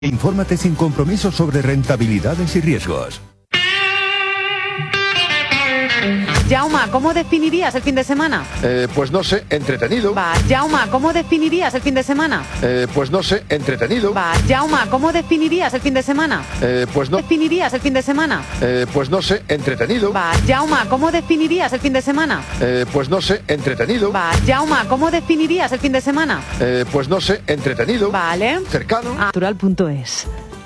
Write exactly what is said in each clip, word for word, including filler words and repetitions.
Infórmate sin compromiso sobre rentabilidades y riesgos. Jauma, ¿cómo definirías el fin de semana? Eh, pues no sé, entretenido. Va, Jauma, ¿cómo definirías el fin de semana? Eh, pues no sé, entretenido. Va, Jauma, ¿cómo definirías el fin de semana? Eh, pues no. ¿Definirías el fin de semana? Eh, pues no sé, entretenido. Va, Jauma, ¿cómo definirías el fin de semana? Eh, pues no sé, entretenido. Va, Jauma, ¿cómo definirías el fin de semana? Eh, pues no sé, entretenido. Vale. Cercano. Natural punto es.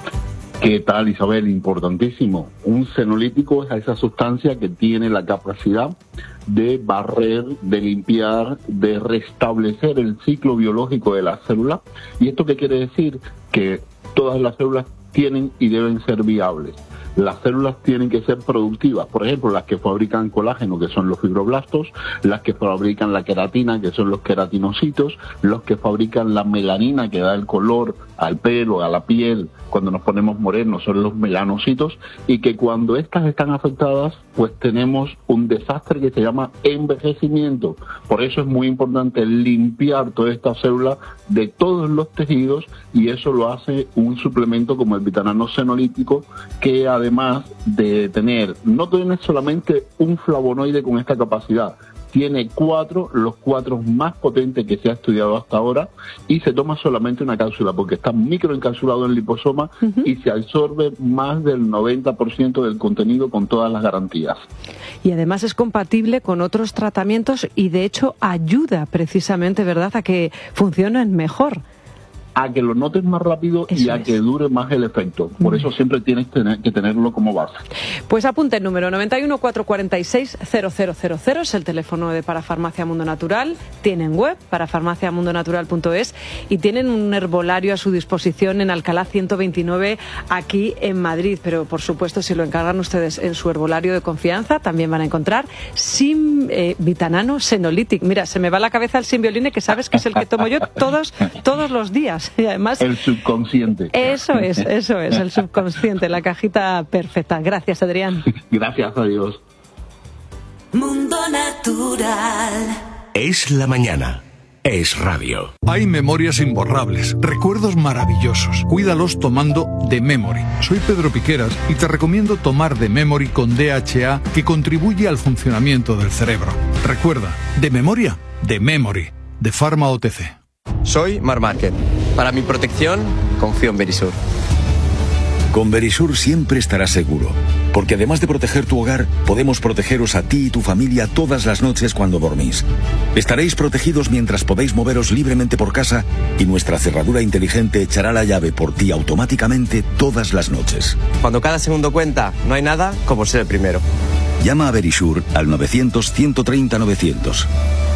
¿Qué tal, Isabel? Importantísimo. Un senolítico es esa sustancia que tiene la capacidad de barrer, de limpiar, de restablecer el ciclo biológico de la célula. ¿Y esto qué quiere decir? Que todas las células tienen y deben ser viables. Las células tienen que ser productivas, por ejemplo, las que fabrican colágeno, que son los fibroblastos, las que fabrican la queratina, que son los queratinocitos, los que fabrican la melanina, que da el color al pelo, a la piel, cuando nos ponemos morenos, son los melanocitos, y que cuando estas están afectadas, pues tenemos un desastre que se llama envejecimiento. Por eso es muy importante limpiar toda esta célula de todos los tejidos, y eso lo hace un suplemento como el Vitanano Senolítico, que además de tener, no tiene solamente un flavonoide con esta capacidad, tiene cuatro, los cuatro más potentes que se ha estudiado hasta ahora, y se toma solamente una cápsula porque está microencapsulado en liposoma uh-huh. y se absorbe más del noventa por ciento del contenido con todas las garantías. Y además es compatible con otros tratamientos y de hecho ayuda precisamente, ¿verdad?, a que funcionen mejor. A que lo notes más rápido eso y a es. que dure más el efecto. Por mm. eso siempre tienes tener, que tenerlo como base. Pues apunte el número noventa y uno, cuatrocientos cuarenta y seis, cero cero cero cero, es el teléfono de Parafarmacia Mundo Natural. Tienen web, parafarmacia mundo natural punto es, y tienen un herbolario a su disposición en Alcalá ciento veintinueve, aquí en Madrid. Pero, por supuesto, si lo encargan ustedes en su herbolario de confianza, también van a encontrar Sim, eh, Vitanano Senolític. Mira, se me va la cabeza el Simbioline, que sabes que es el que tomo yo todos, todos los días. Y además, el subconsciente. Eso es, eso es, el subconsciente, la cajita perfecta. Gracias, Adrián. Gracias a Dios. Mundo Natural. Es la mañana. Es radio. Hay memorias imborrables, recuerdos maravillosos. Cuídalos tomando The Memory. Soy Pedro Piqueras y te recomiendo tomar The Memory con D H A, que contribuye al funcionamiento del cerebro. Recuerda, de memoria, The Memory, de Pharma O T C. Soy Mar Márquez. Para mi protección, confío en Verisur. Con Verisur siempre estarás seguro, porque además de proteger tu hogar, podemos protegeros a ti y tu familia todas las noches cuando dormís. Estaréis protegidos mientras podéis moveros libremente por casa, y nuestra cerradura inteligente echará la llave por ti automáticamente todas las noches. Cuando cada segundo cuenta, no hay nada como ser el primero. Llama a Verisur al novecientos, ciento treinta, novecientos.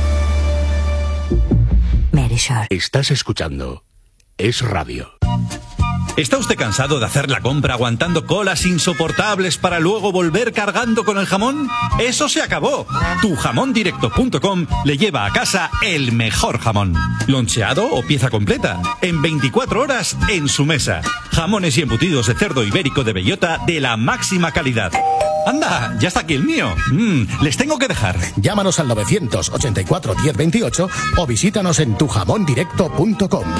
Verisur. Estás escuchando Es Radio. ¿Está usted cansado de hacer la compra aguantando colas insoportables para luego volver cargando con el jamón? ¡Eso se acabó! tu jamón directo punto com le lleva a casa el mejor jamón. Loncheado o pieza completa, en veinticuatro horas en su mesa. Jamones y embutidos de cerdo ibérico de bellota de la máxima calidad. ¡Anda! ¡Ya está aquí el mío! Mm, les tengo que dejar. Llámanos al novecientos ochenta y cuatro, diez veintiocho o visítanos en tu jamón directo punto com.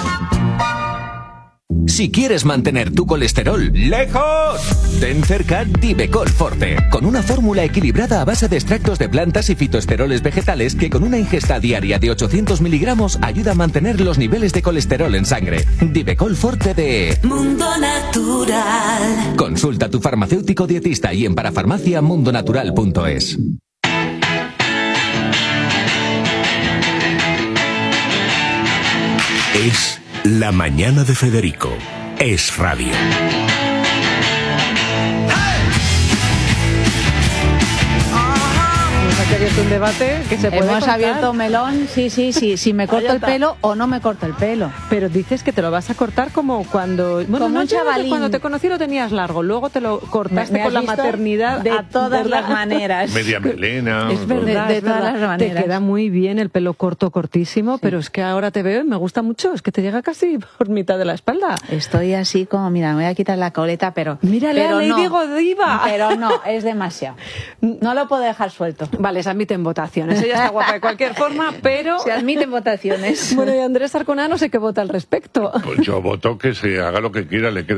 Si quieres mantener tu colesterol lejos, ten cerca Divecol Forte, con una fórmula equilibrada a base de extractos de plantas y fitoesteroles vegetales que con una ingesta diaria de ochocientos miligramos ayuda a mantener los niveles de colesterol en sangre. Divecol Forte de Mundo Natural. Consulta a tu farmacéutico dietista y en parafarmacia mundo natural punto es. Es la mañana de Federico. Es radio. Hemos abierto un debate que se puede Hemos contar. abierto un melón, sí, sí, sí, si me corto el pelo o no me corto el pelo. Pero dices que te lo vas a cortar como cuando... Bueno, como no un chavalín. Cuando te conocí lo tenías largo, luego te lo cortaste me, me con la visto maternidad. De a, todas de las la... maneras. Media melena. Es verdad, de, de es todas verdad. las maneras. Te queda muy bien el pelo corto, cortísimo, sí. Pero es que ahora te veo y me gusta mucho, es que te llega casi por mitad de la espalda. Estoy así como, mira, me voy a quitar la coleta, pero... Mírale pero a Lady no, Godiva. Pero no, es demasiado. No lo puedo dejar suelto. Vale. Vale, se admiten votaciones. Ella está guapa de cualquier forma, pero... Se admiten votaciones. Bueno, y Andrés Arconada no sé qué vota al respecto. Pues yo voto que se haga lo que quiera, le queda